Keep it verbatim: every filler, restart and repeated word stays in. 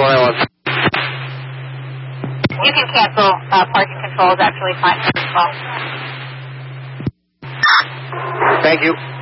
I want. You can cancel. Uh, parking control is actually fine as well. Thank you.